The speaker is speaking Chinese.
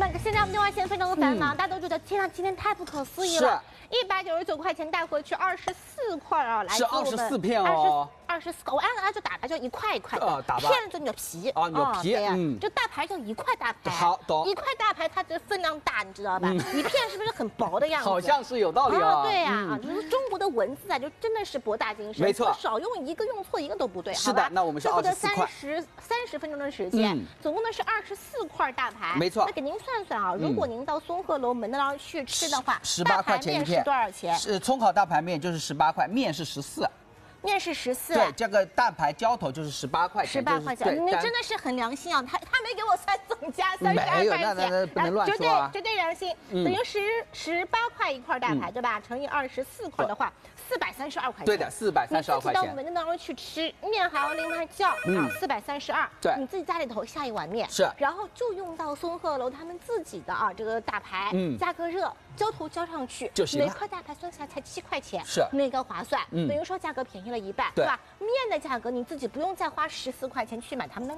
们现在我们电话线非常的繁忙，大家都觉得天啊，今天太不可思议了，199块钱带回去24块啊，来是24片哦 ，24，我按就打牌就一块一块的， 打吧， 片子你的皮啊，有皮， 就大牌就一块大牌， 好懂， 一块大牌它的分量大，你知道吧？一片是不是很薄的样子？ 好像是有道理啊， 对呀，就是中国的文字啊，就真的是博大精深， 没错， 少用一个用错一个都不对， 是的，那我们是24块 ，30分钟的时间，总共呢是24块大牌， 没错。 那给您算算啊，如果您到松鹤楼门道去吃的话 ，18块钱一片， 是多少钱？ 是葱烤大排面就是18块，面是14。 面是14， 对，这个大牌浇头就是18块钱 ，18块钱，你真的是很良心啊！他没给我算总价32块钱， 那不能乱说啊， 绝对良心，等于18块一块大牌，对吧？乘以24块的话，432块钱。 对的，432块钱。 你到门道去吃面还要另外叫432， 对， 你自己家里头下一碗面是， 然后就用到松鹤楼他们自己的这个大牌，加个热，浇头浇上去就行了。 每块大牌算下来才7块钱， 是那个划算，等于说价格便宜了一半， 对吧？面的价格你自己不用再花14块钱去买他们的。